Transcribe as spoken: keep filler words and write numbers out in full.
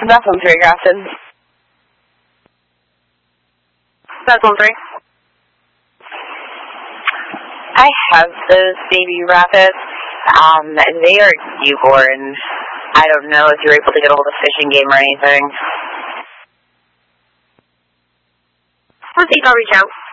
That's one three, Grafton. That's one three. I have those baby rabbits. Um, they are newborn. I don't know if you're able to get a hold of Fishing Game or anything. Proceed, I'll reach out.